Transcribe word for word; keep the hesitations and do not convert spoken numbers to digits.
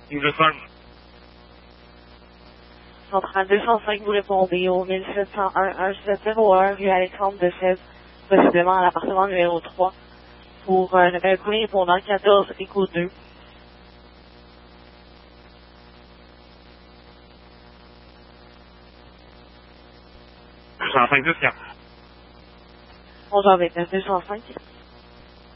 Ingleton. Central deux cent cinq, vous répondez au mille sept cent un, un sept zéro un, rue Alexandre de Sèvres, possiblement à l'appartement numéro trois, pour un appel premier répondant quatorze écho deux. deux cent cinq, deux cent cinq. onze heures vingt-neuf, deux cent cinq.